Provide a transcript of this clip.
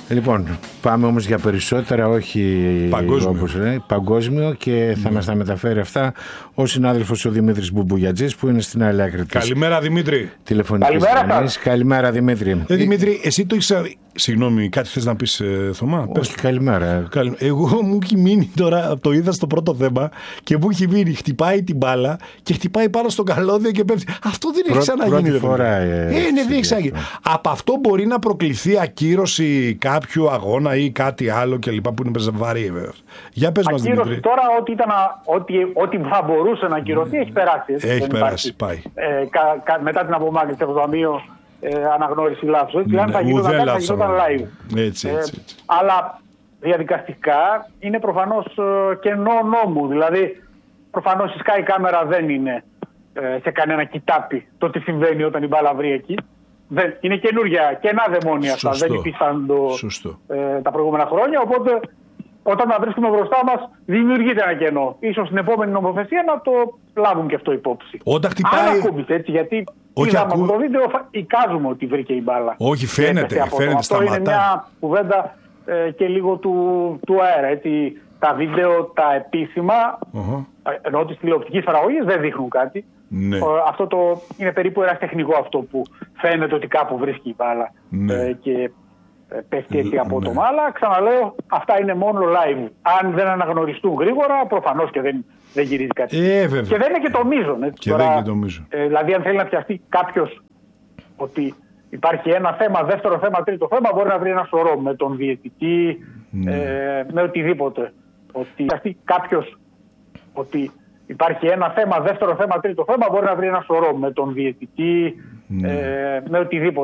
Λοιπόν, πάμε όμως για περισσότερα, όχι παγκόσμιο, και θα μας τα μεταφέρει αυτά ο συνάδελφος ο Δημήτρης Μπουμπουγιατζής, που είναι στην άλλη άκρη της. Καλημέρα, Δημήτρη. Τηλεφωνικής γραμμής. Καλημέρα, Δημήτρη. Δημήτρη, εσύ το έχεις. Συγγνώμη, κάτι θες να πεις, Θωμά? Όχι, καλημέρα. Εγώ μου έχει μείνει τώρα, το είδα στο πρώτο θέμα και μου έχει μείνει, χτυπάει την μπάλα και χτυπάει πάνω στο καλώδιο και πέφτει. Αυτό δεν έχει ξαναγίνει. Πρώτη φορά. Ναι, δεν έχει ξαναγίνει. Από αυτό μπορεί να προκληθεί ακύρωση κάποιου αγώνα ή κάτι άλλο κλπ. Που είναι βαρύ, βέβαια. Για πες μας, Δημήτρη. Ακύρωση τώρα, ό,τι θα μπορούσε να ακυρωθεί, έχει περάσει. Έχει περάσει, πάει. Μετά την απομάκρυνση από το ταμείο, αναγνώριση λάθος. Αν θα γινόταν κάτι, θα γινόταν live. Έτσι. Αλλά διαδικαστικά είναι προφανώς κενό νόμου. Δηλαδή, προφανώς η Sky κάμερα δεν είναι σε κανένα κοιτάπι το τι συμβαίνει όταν η μπάλα βρει εκεί. Είναι καινούργια, κενά δαιμόνια αυτά. Δεν υπήρχαν τα προηγούμενα χρόνια. Οπότε, όταν τα βρίσκουμε μπροστά μας, δημιουργείται ένα κενό. Ίσως στην επόμενη νομοθεσία να το λάβουν και αυτό υπόψη. Όταν χτυπάει. Αν ακούμπησε, έτσι, γιατί είδαμε από το βίντεο, εικάζουμε ότι βρήκε η μπάλα. Όχι, φαίνεται. Αυτό είναι μια κουβέντα και λίγο του αέρα. Έτσι. Τα βίντεο, τα επίσημα, ενώ τις τηλεοπτικές παραγωγές δεν δείχνουν κάτι. Ναι. Αυτό είναι περίπου ερασιτεχνικό αυτό που φαίνεται ότι κάπου βρίσκει η μπάλα και πέφτει έτσι απότομα. Αλλά ξαναλέω, αυτά είναι μόνο live. Αν δεν αναγνωριστούν γρήγορα, προφανώς και δεν γυρίζει κάτι. Και δεν είναι και το μείζον. Δηλαδή, αν θέλει να πιαστεί κάποιος ότι υπάρχει ένα θέμα, δεύτερο θέμα, τρίτο θέμα, μπορεί να βρει ένα σωρό με τον διαιτητή, με οτιδήποτε. Ότι πιαστεί κάποιος ότι υπάρχει ένα θέμα, δεύτερο θέμα, τρίτο θέμα, μπορεί να βρει ένα σωρό με τον διαιτητή, με οτιδήποτε.